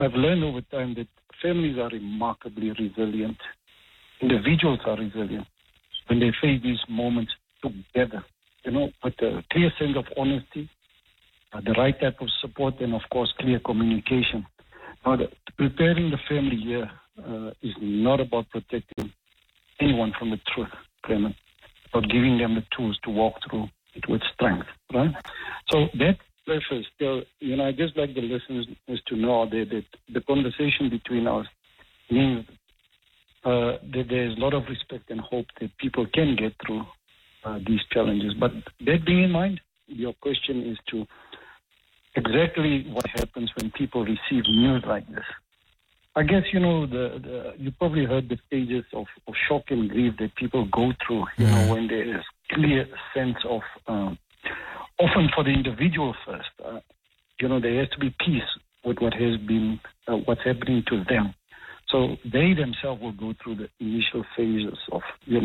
I've learned over time that families are remarkably resilient. Individuals are resilient when they face these moments together, with a clear sense of honesty, the right type of support, and, of course, clear communication. Now, preparing the family here is not about protecting anyone from the truth, Clement, but giving them the tools to walk through it with strength, right? So that preface, I just like the listeners to know that the conversation between us means that there's a lot of respect and hope that people can get through these challenges. But that being in mind, your question is to exactly what happens when people receive news like this. I guess, you probably heard the stages of shock and grief that people go through, when there is clear sense of, often for the individual first, there has to be peace with what has been, what's happening to them. So they themselves will go through the initial phases of,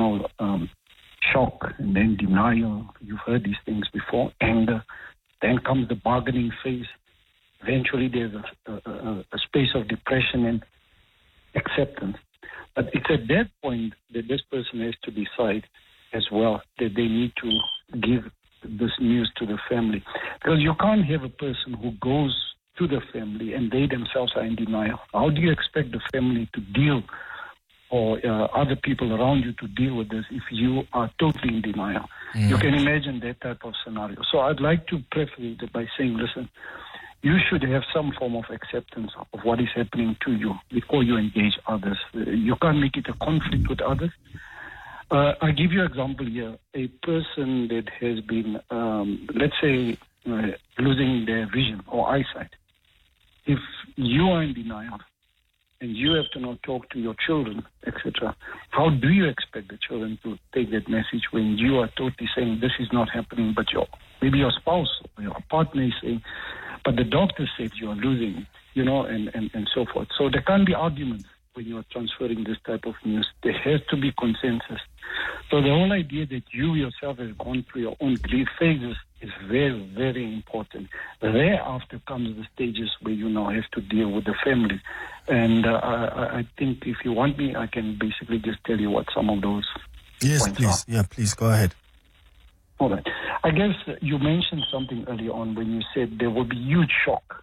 shock and then denial. You've heard these things before, anger. Then comes the bargaining phase. Eventually, there's a space of depression and acceptance. But it's at that point that this person has to decide as well that they need to give this news to the family. Because you can't have a person who goes to the family and they themselves are in denial. How do you expect the family to deal or other people around you to deal with this if you are totally in denial? You can imagine that type of scenario. So I'd like to preface it by saying, listen, you should have some form of acceptance of what is happening to you before you engage others. You can't make it a conflict with others. I'll give you an example here. A person that has been, let's say, losing their vision or eyesight. If you are in denial and you have to now talk to your children, etc., how do you expect the children to take that message when you are totally saying this is not happening, but maybe your spouse or your partner is saying, but the doctor said you are losing, and so forth. So there can't be arguments when you are transferring this type of news. There has to be consensus. So the whole idea that you yourself have gone through your own grief phases is very, very important. Thereafter comes the stages where you now have to deal with the family. And I think if you want me, I can basically just tell you what some of those points are. Yeah, please go ahead. All right. I guess you mentioned something earlier on when you said there will be huge shock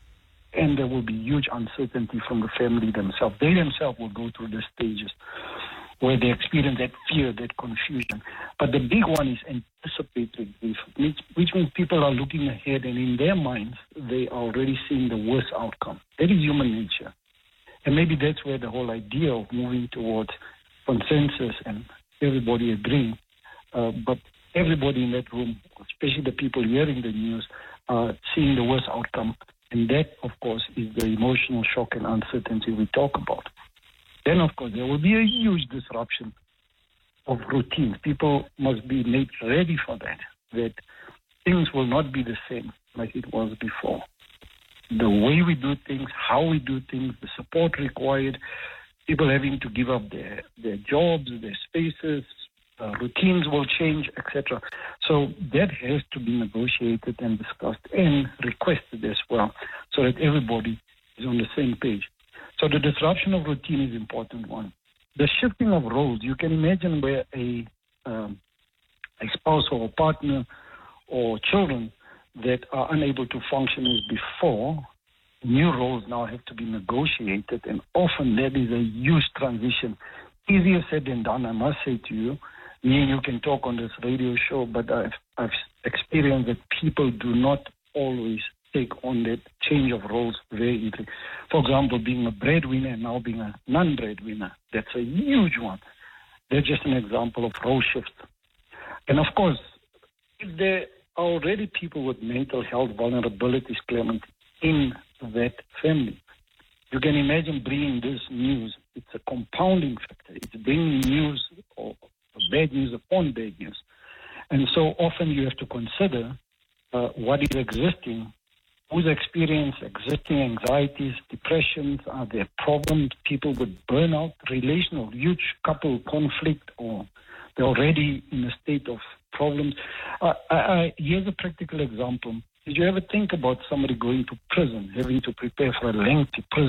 and there will be huge uncertainty from the family themselves. They themselves will go through the stages where they experience that fear, that confusion. But the big one is anticipatory grief, which means people are looking ahead and in their minds, they are already seeing the worst outcome. That is human nature. And maybe that's where the whole idea of moving towards consensus and everybody agreeing, but everybody in that room, especially the people hearing the news, are seeing the worst outcome. And that, of course, is the emotional shock and uncertainty we talk about. Then, of course, there will be a huge disruption of routines. People must be made ready for that things will not be the same like it was before. The way we do things, how we do things, the support required, people having to give up their jobs, their spaces, routines will change, etc. So that has to be negotiated and discussed and requested as well so that everybody is on the same page. So the disruption of routine is an important one. The shifting of roles, you can imagine where a spouse or a partner or children that are unable to function as before, new roles now have to be negotiated, and often that is a huge transition. Easier said than done, I must say to you. Me and you can talk on this radio show, but I've experienced that people do not always take on that change of roles very easily. For example, being a breadwinner and now being a non-breadwinner, that's a huge one. That's just an example of role shift. And of course, if there are already people with mental health vulnerabilities, Clement, in that family, you can imagine bringing this news. It's a compounding factor. It's bringing news or bad news upon bad news. And so often you have to consider what is existing, who's experiencing existing anxieties, depressions, are there problems, people with burnout, relational, huge couple conflict, or they're already in a state of problems. Here's a practical example. Did you ever think about somebody going to prison, having to prepare for a lengthy prison